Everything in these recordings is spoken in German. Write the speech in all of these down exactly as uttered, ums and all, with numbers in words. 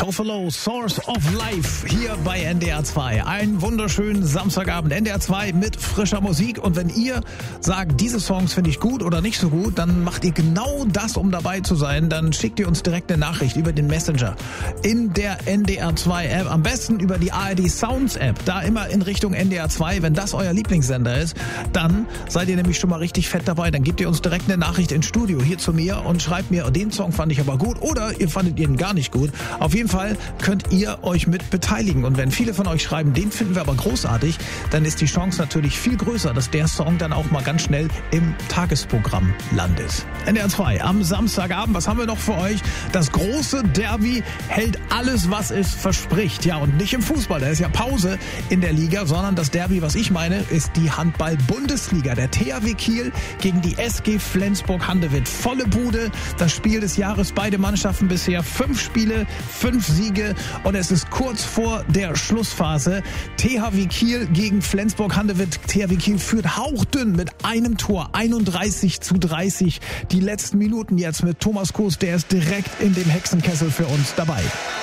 Buffalo, Source of Life hier bei N D R zwei. Einen wunderschönen Samstagabend, N D R zwei mit frischer Musik. Und wenn ihr sagt, diese Songs finde ich gut oder nicht so gut, dann macht ihr genau das, um dabei zu sein. Dann schickt ihr uns direkt eine Nachricht über den Messenger in der N D R zwei App. Am besten über die A R D Sounds App, da immer in Richtung N D R zwei. Wenn das euer Lieblingssender ist, dann seid ihr nämlich schon mal richtig fett dabei. Dann gebt ihr uns direkt eine Nachricht ins Studio hier zu mir und schreibt mir, den Song fand ich aber gut oder ihr fandet ihn gar nicht gut. Auf jeden Fall könnt ihr euch mit beteiligen. Und wenn viele von euch schreiben, den finden wir aber großartig, dann ist die Chance natürlich viel größer, dass der Song dann auch mal ganz schnell im Tagesprogramm landet. N D R zwei am Samstagabend, was haben wir noch für euch? Das große Derby hält alles, was es verspricht. Ja, und nicht im Fußball, da ist ja Pause in der Liga, sondern das Derby, was ich meine, ist die Handball-Bundesliga. Der T H W Kiel gegen die S G Flensburg-Handewitt. Volle Bude, das Spiel des Jahres. Beide Mannschaften bisher fünf Spiele, fünf Siege und es ist kurz vor der Schlussphase. T H W Kiel gegen Flensburg-Handewitt. T H W Kiel führt hauchdünn mit einem Tor, einunddreißig zu dreißig. Die letzten Minuten jetzt mit Thomas Kuhs, der ist direkt in dem Hexenkessel für uns dabei.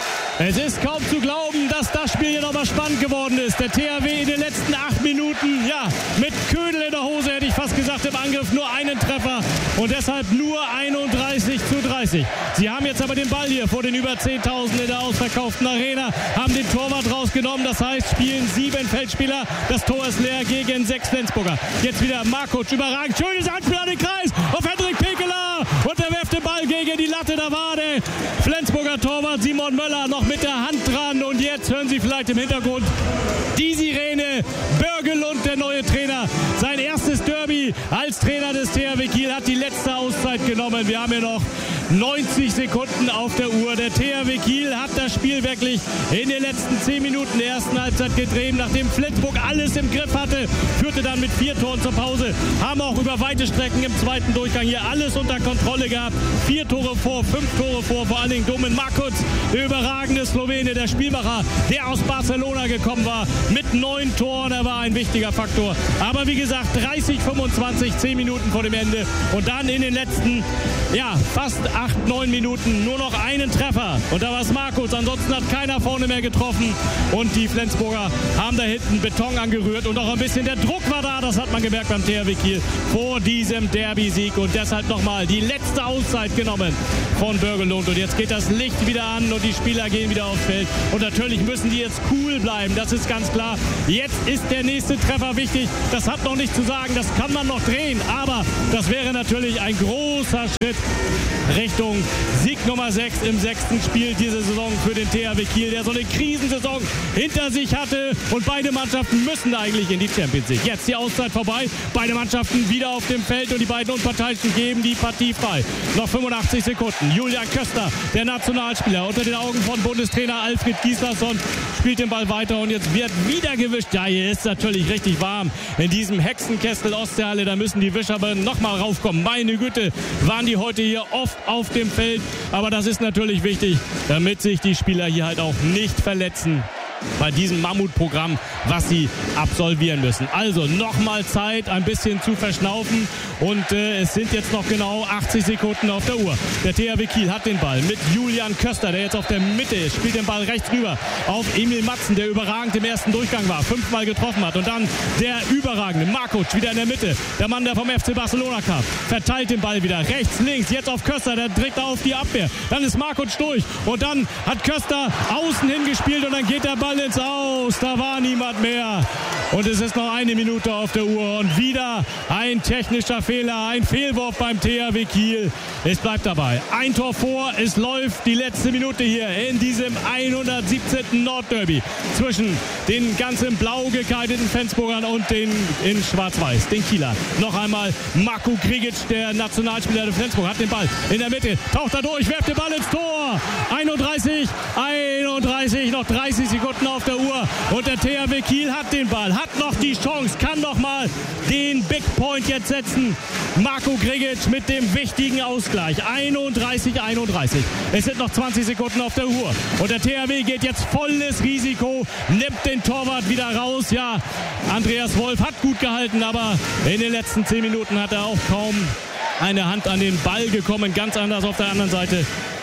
Es ist kaum zu glauben, dass das Spiel hier nochmal spannend geworden ist. Der T H W in den letzten acht Minuten, ja, mit Ködel in der Hose, hätte ich fast gesagt, im Angriff nur einen Treffer und deshalb nur einunddreißig zu dreißig. Sie haben jetzt aber den Ball hier vor den über zehntausend in der ausverkauften Arena, haben den Torwart rausgenommen, das heißt, spielen sieben Feldspieler, das Tor ist leer gegen sechs Flensburger. Jetzt wieder Markuc, überragend, schönes Anspiel an den Kreis auf Hendrik Pekeler und er werft den Ball gegen die Latte, da war der Flensburger Torwart Simon Möller noch mit der Hand dran und jetzt hören Sie vielleicht im Hintergrund die Sirene. Börgelund, der neue Trainer, sein erstes Derby als Trainer des T H W Kiel, hat die letzte Auszeit genommen. Wir haben hier noch neunzig Sekunden auf der Uhr. Der T H W Kiel hat das Spiel wirklich in den letzten zehn Minuten der ersten Halbzeit gedreht. Nachdem Flensburg alles im Griff hatte, führte dann mit vier Toren zur Pause. Haben auch über weite Strecken im zweiten Durchgang hier alles unter Kontrolle gehabt. Vier Tore vor, fünf Tore vor, vor allen Dingen Domen Markuc, der überragende Slowene, der Spielmacher, der aus Barcelona gekommen war, mit neun Toren. Er war ein wichtiger Faktor. Aber wie gesagt, dreißig, fünfundzwanzig, zehn Minuten vor dem Ende. Und dann in den letzten, ja, fast acht, neun Minuten nur noch einen Treffer. Und da war es Markus. Ansonsten hat keiner vorne mehr getroffen. Und die Flensburger haben da hinten Beton angerührt. Und auch ein bisschen der Druck war da. Das hat man gemerkt beim T H W Kiel vor diesem Derby-Sieg. Und deshalb nochmal die letzte Auszeit genommen von Börgelund. Und jetzt geht das Licht wieder an und die Spieler gehen wieder aufs Feld. Und natürlich müssen die jetzt cool bleiben. Das ist ganz klar. Jetzt ist der nächste Treffer wichtig. Das hat noch nicht zu sagen. Das kann man noch drehen. Aber das wäre natürlich ein großer Schritt Richtung Sieg Nummer sechs im sechsten Spiel diese Saison für den T H W Kiel, der so eine Krisensaison hinter sich hatte. Und beide Mannschaften müssen eigentlich in die Champions League. Jetzt die Auszeit vorbei. Beide Mannschaften wieder auf dem Feld und die beiden Unparteiischen geben die Partie frei. Noch fünfundachtzig Sekunden. Julian Köster, der Nationalspieler, unter den Augen von Bundestrainer Alfred Gislason, spielt den Ball weiter und jetzt wird wieder gewischt. Ja, hier ist natürlich richtig warm in diesem Hexenkessel Ostseehalle. Da müssen die Wischer aber nochmal raufkommen. Meine Güte, waren die heute hier oft auf dem Feld. Aber das ist natürlich wichtig, damit sich die Spieler hier halt auch nicht verletzen bei diesem Mammutprogramm, was sie absolvieren müssen. Also nochmal Zeit, ein bisschen zu verschnaufen und äh, es sind jetzt noch genau achtzig Sekunden auf der Uhr. Der T H W Kiel hat den Ball mit Julian Köster, der jetzt auf der Mitte ist, spielt den Ball rechts rüber auf Emil Matzen, der überragend im ersten Durchgang war, fünfmal getroffen hat und dann der überragende Markuc wieder in der Mitte, der Mann, der vom F C Barcelona kam, verteilt den Ball wieder rechts, links, jetzt auf Köster, der drückt auf die Abwehr, dann ist Markuc durch und dann hat Köster außen hingespielt und dann geht der Ball ins Aus, da war niemand mehr und es ist noch eine Minute auf der Uhr und wieder ein technischer Fehler, ein Fehlwurf beim T H W Kiel. Es bleibt dabei, ein Tor vor, es läuft die letzte Minute hier in diesem hundertsiebzehnten Nordderby zwischen den ganz in blau gekleideten Flensburgern und den in schwarz-weiß, den Kieler. Noch einmal Marko Grigic, der Nationalspieler der Flensburg, hat den Ball in der Mitte, taucht da durch, werft den Ball ins Tor, einunddreißig, einunddreißig, noch dreißig Sekunden auf der Uhr und der T H W Kiel hat den Ball, hat noch die Chance, kann noch mal den Big Point jetzt setzen. Marko Grigic mit dem wichtigen Ausgleich, einunddreißig, einunddreißig. Es sind noch zwanzig Sekunden auf der Uhr und der T H W geht jetzt volles Risiko, nimmt den Torwart wieder raus. Ja, Andreas Wolf hat gut gehalten, aber in den letzten zehn Minuten hat er auch kaum eine Hand an den Ball gekommen. Ganz anders auf der anderen Seite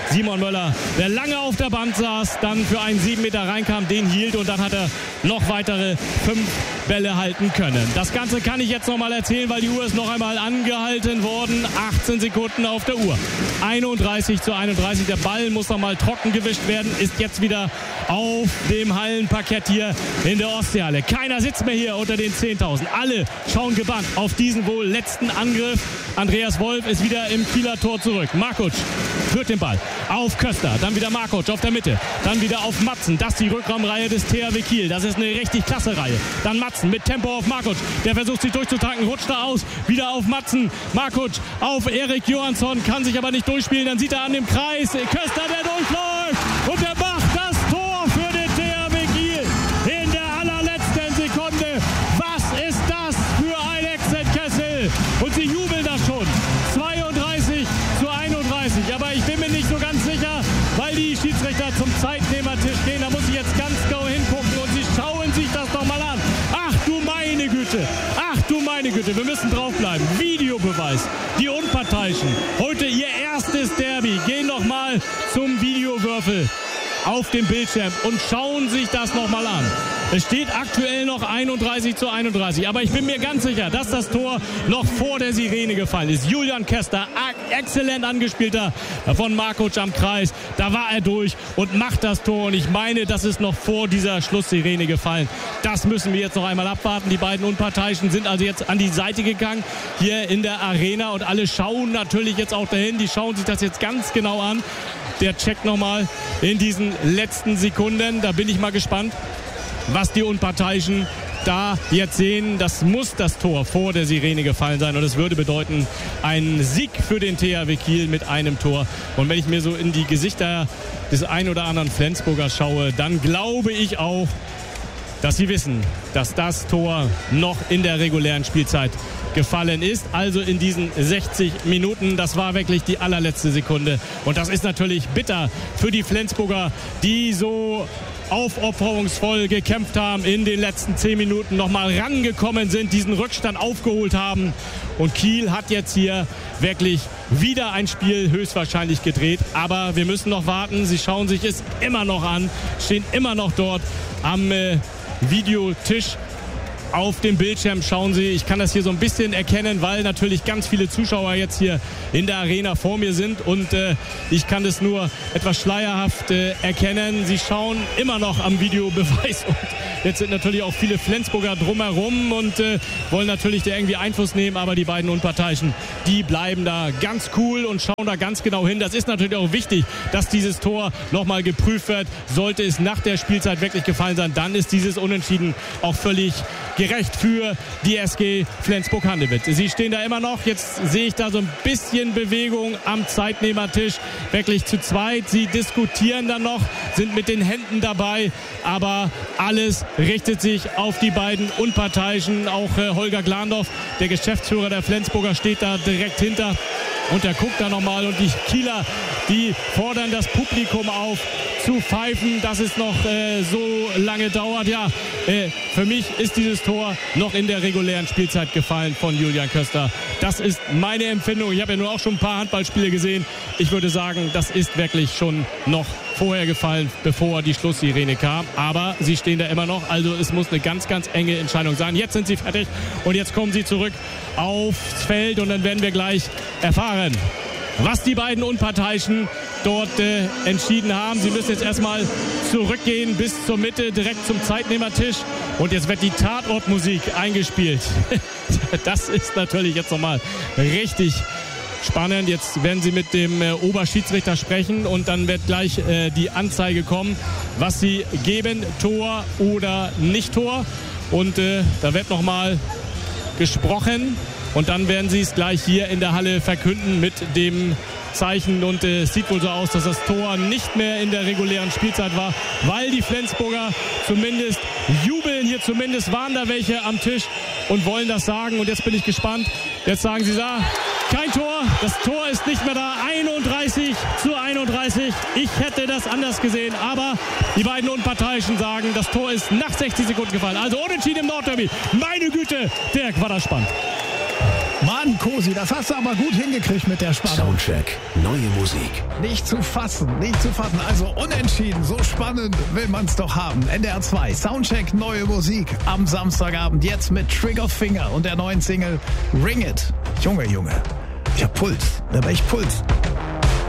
Simon Möller, der lange auf der Bank saß, dann für einen sieben Meter reinkam, den hielt und dann hat er noch weitere fünf Bälle halten können. Das Ganze kann ich jetzt noch mal erzählen, weil die Uhr ist noch einmal angehalten worden. achtzehn Sekunden auf der Uhr. einunddreißig zu einunddreißig. Der Ball muss noch mal trocken gewischt werden. Ist jetzt wieder auf dem Hallenparkett hier in der Ostseehalle. Keiner sitzt mehr hier unter den zehntausend. Alle schauen gebannt auf diesen wohl letzten Angriff. Andreas Wolf ist wieder im Kieler Tor zurück. Markuc führt den Ball auf Köster. Dann wieder Markuc auf der Mitte. Dann wieder auf Matzen. Das ist die Rückraumreihe des T H W Kiel. Das ist eine richtig klasse Reihe. Dann Matzen mit Tempo auf Markuc. Der versucht sich durchzutanken. Rutscht da aus. Wieder auf Matzen. Markuc auf Erik Johansson. Kann sich aber nicht durchspielen. Dann sieht er an dem Kreis Köster, der durchläuft. Und der macht das Tor für den T H W Kiel. In der allerletzten Sekunde. Was ist das für ein Exit-Kessel? Und sie jubeln das schon. zweiunddreißig zu einunddreißig. Aber ich bin mir nicht so ganz sicher, weil die Schiedsrichter zum Zeitnehmertisch gehen. Da muss ich jetzt ganz genau hingucken und sie schauen sich das doch mal an. Ach du meine Güte. Ach du meine Güte. Wir müssen draufbleiben. Videobeweis. Die Unparteiischen. Heute ihr erstes Derby. Gehen noch mal zum Videowürfel auf dem Bildschirm und schauen sich das noch mal an. Es steht aktuell noch einunddreißig zu einunddreißig, aber ich bin mir ganz sicher, dass das Tor noch vor der Sirene gefallen ist. Julian Köster, exzellent angespielter von Markuc am Kreis. Da war er durch und macht das Tor und ich meine, das ist noch vor dieser Schlusssirene gefallen. Das müssen wir jetzt noch einmal abwarten. Die beiden Unparteiischen sind also jetzt an die Seite gegangen hier in der Arena und alle schauen natürlich jetzt auch dahin. Die schauen sich das jetzt ganz genau an. Der checkt nochmal in diesen letzten Sekunden. Da bin ich mal gespannt, was die Unparteiischen da jetzt sehen. Das muss das Tor vor der Sirene gefallen sein und es würde bedeuten, ein Sieg für den T H W Kiel mit einem Tor. Und wenn ich mir so in die Gesichter des ein oder anderen Flensburger schaue, dann glaube ich auch, dass sie wissen, dass das Tor noch in der regulären Spielzeit gefallen ist. Also in diesen sechzig Minuten. Das war wirklich die allerletzte Sekunde. Und das ist natürlich bitter für die Flensburger, die so aufopferungsvoll gekämpft haben, in den letzten zehn Minuten nochmal rangekommen sind, diesen Rückstand aufgeholt haben. Und Kiel hat jetzt hier wirklich wieder ein Spiel höchstwahrscheinlich gedreht. Aber wir müssen noch warten. Sie schauen sich es immer noch an, stehen immer noch dort am äh, Videotisch. Auf dem Bildschirm schauen Sie, ich kann das hier so ein bisschen erkennen, weil natürlich ganz viele Zuschauer jetzt hier in der Arena vor mir sind und äh, ich kann das nur etwas schleierhaft äh, erkennen. Sie schauen immer noch am Videobeweis und jetzt sind natürlich auch viele Flensburger drumherum und äh, wollen natürlich da irgendwie Einfluss nehmen, aber die beiden Unparteiischen, die bleiben da ganz cool und schauen da ganz genau hin. Das ist natürlich auch wichtig, dass dieses Tor nochmal geprüft wird. Sollte es nach der Spielzeit wirklich gefallen sein, dann ist dieses Unentschieden auch völlig gerecht für die S G Flensburg-Handewitt. Sie stehen da immer noch. Jetzt sehe ich da so ein bisschen Bewegung am Zeitnehmertisch. Wirklich zu zweit. Sie diskutieren dann noch, sind mit den Händen dabei. Aber alles richtet sich auf die beiden Unparteiischen. Auch äh, Holger Glandorf, der Geschäftsführer der Flensburger, steht da direkt hinter. Und er guckt da nochmal und die Kieler, die fordern das Publikum auf zu pfeifen, dass es noch äh, so lange dauert. Ja, äh, für mich ist dieses Tor noch in der regulären Spielzeit gefallen von Julian Köster. Das ist meine Empfindung. Ich habe ja nur auch schon ein paar Handballspiele gesehen. Ich würde sagen, das ist wirklich schon noch vorher gefallen, bevor die Schlusssirene kam. Aber sie stehen da immer noch. Also es muss eine ganz, ganz enge Entscheidung sein. Jetzt sind sie fertig und jetzt kommen sie zurück aufs Feld und dann werden wir gleich erfahren, was die beiden Unparteiischen dort äh, entschieden haben. Sie müssen jetzt erstmal zurückgehen bis zur Mitte, direkt zum Zeitnehmertisch. Und jetzt wird die Tatortmusik eingespielt. Das ist natürlich jetzt nochmal richtig spannend. Jetzt werden sie mit dem äh, Oberschiedsrichter sprechen und dann wird gleich äh, die Anzeige kommen, was sie geben, Tor oder nicht Tor. Und äh, da wird nochmal gesprochen und dann werden sie es gleich hier in der Halle verkünden mit dem Zeichen und äh, es sieht wohl so aus, dass das Tor nicht mehr in der regulären Spielzeit war, weil die Flensburger zumindest jubeln. Hier zumindest waren da welche am Tisch und wollen das sagen und jetzt bin ich gespannt. Jetzt sagen sie, da kein Tor, das Tor ist nicht mehr da, einunddreißig zu einunddreißig. Ich hätte das anders gesehen, aber die beiden Unparteiischen sagen, das Tor ist nach sechzig Sekunden gefallen. Also unentschieden im Nordderby. Meine Güte, Dirk, war das spannend. Mal Mann, Kosi, das hast du aber gut hingekriegt mit der Spannung. Soundcheck, neue Musik. Nicht zu fassen, nicht zu fassen. Also unentschieden, so spannend will man es doch haben. N D R zwei, Soundcheck, neue Musik am Samstagabend. Jetzt mit Triggerfinger und der neuen Single Ring It. Junge, Junge, ich hab Puls, da hab ich Puls.